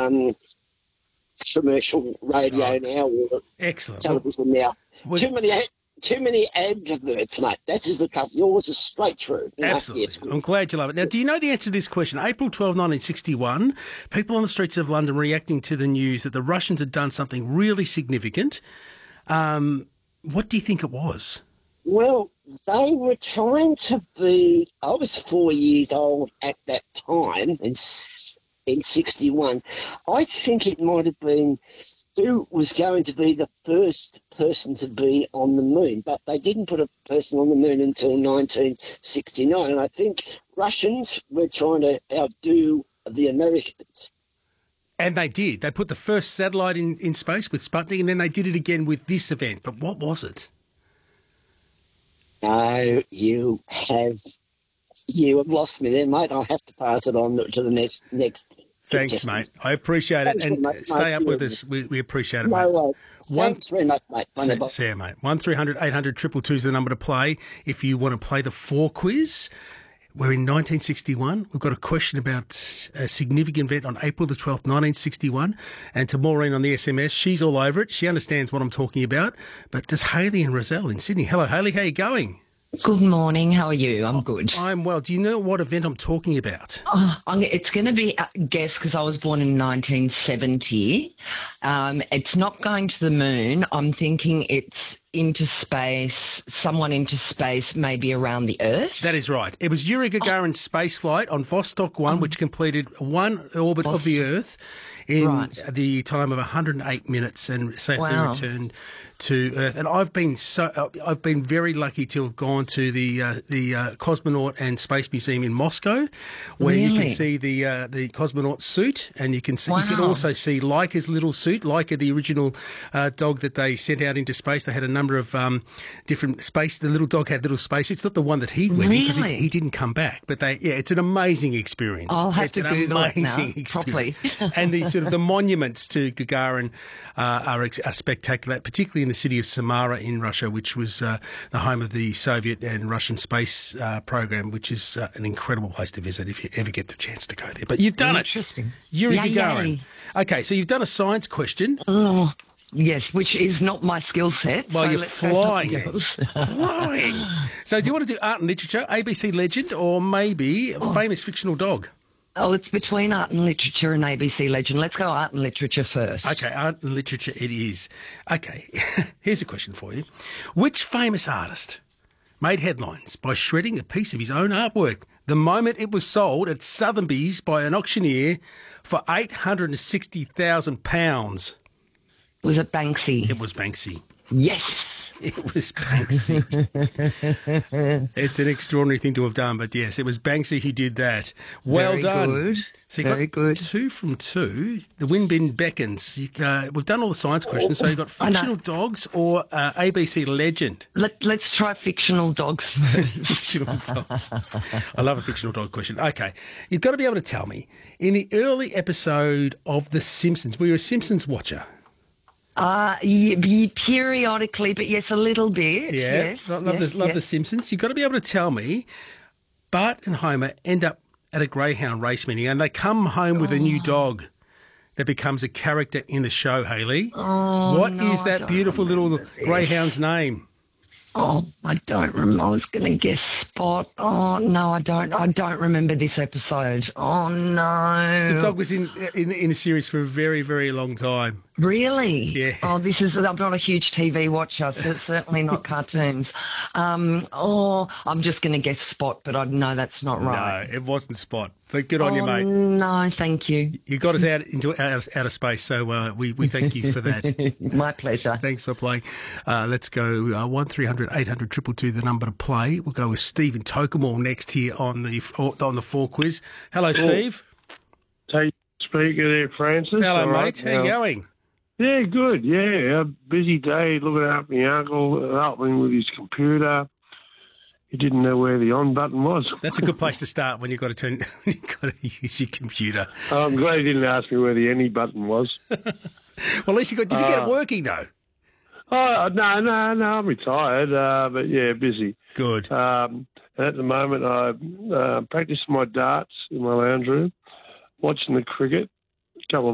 commercial radio now or Excellent. television now. Too many adverts, mate. That is the trouble. Yours is straight through. Absolutely. Yes. I'm glad you love it. Now, do you know the answer to this question? April 12, 1961, people on the streets of London reacting to the news that the Russians had done something really significant. What do you think it was? Well, they were trying to be... I was 4 years old at that time in 61. I think it might have been who was going to be the first person to be on the moon, but they didn't put a person on the moon until 1969. And I think Russians were trying to outdo the Americans. And they did. They put the first satellite in space with Sputnik, and then they did it again with this event. But what was it? No, you have lost me there, mate. I'll have to pass it on to the next. Thanks, mate. I appreciate it. And stay up with us. We appreciate it, mate. No, thanks very much, mate. See you, mate. 1300 800 222 is the number to play if you want to play the 4 quiz. We're in 1961. We've got a question about a significant event on April the 12th, 1961. And to Maureen on the SMS, she's all over it. She understands what I'm talking about. But does Hayley and Roselle in Sydney? Hello, Hayley. How are you going? Good morning. How are you? I'm good. I'm well. Do you know what event I'm talking about? It's going to be a guess because I was born in 1970. It's not going to the moon. I'm thinking it's into space, someone into space, maybe around the Earth. That is right. It was Yuri Gagarin's space flight on Vostok 1, which completed one orbit of the Earth in the time of 108 minutes and safely returned to Earth. And I've been very lucky to have gone to the Cosmonaut and Space Museum in Moscow, where you can see the cosmonaut suit, and you can also see Laika's little suit, Laika, the original dog that they sent out into space. They had a number of different space. The little dog had little space. It's not the one that he went because he didn't come back. But it's an amazing experience. I'll have to Google it now properly. And the monuments to Gagarin are spectacular, particularly in the city of Samara in Russia, which was the home of the Soviet and Russian space program, which is an incredible place to visit if you ever get the chance to go there. But you've done it. Yuri Gagarin. Okay, so you've done a science question. Oh, yes, which is not my skill set. Well, you're flying. Flying. So do you want to do art and literature, ABC legend, or maybe a famous fictional dog? Oh, it's between art and literature and ABC legend. Let's go art and literature first. Okay, art and literature it is. Okay, here's a question for you. Which famous artist made headlines by shredding a piece of his own artwork the moment it was sold at Sotheby's by an auctioneer for £860,000? Was it Banksy? It was Banksy. Yes. It was Banksy. It's an extraordinary thing to have done, but yes, it was Banksy who did that. Well Very done. Good. So you Very got good. 2 from 2. The wind bin beckons. We've done all the science questions, so you've got fictional dogs or ABC legend. Let's try fictional dogs first. Fictional dogs. I love a fictional dog question. Okay, you've got to be able to tell me, in the early episode of The Simpsons, were you a Simpsons watcher? Periodically, but yes, a little bit. Yeah, yes, love The Simpsons. You've got to be able to tell me, Bart and Homer end up at a greyhound race meeting and they come home with a new dog that becomes a character in the show, Hayley. What is that beautiful little greyhound's name? Oh, I don't remember. I was going to guess Spot. Oh, no, I don't. I don't remember this episode. Oh, no. The dog was in the series for a very, very long time. Really? Yeah. Oh, I'm not a huge TV watcher, so it's certainly not cartoons. I'm just going to guess Spot, but I know that's not right. No, it wasn't Spot. But good on you, mate. No, thank you. You got us out into outer space, so we thank you for that. My pleasure. Thanks for playing. Let's go 1300 800 222, the number to play. We'll go with Steve in Tokemore next here on the 4 quiz. Hello, Steve. Take speaker there, Francis. Hello, mate. How you going? Yeah, good. Yeah, a busy day looking after my uncle, helping with his computer. He didn't know where the on button was. That's a good place to start when you've got to use your computer. I'm glad he didn't ask me where the any button was. Well, at least did you get it working though? Oh, no, I'm retired, but yeah, busy. Good. And at the moment, I practice my darts in my lounge room, watching the cricket,